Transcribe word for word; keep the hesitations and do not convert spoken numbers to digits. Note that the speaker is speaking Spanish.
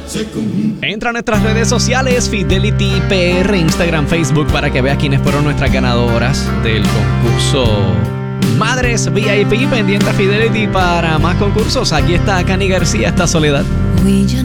Entra a nuestras redes sociales, Fidelity P R, Instagram, Facebook, para que veas quiénes fueron nuestras ganadoras del concurso Madres V I P. Pendiente a Fidelity para más concursos. Aquí está Cani García, esta Soledad. We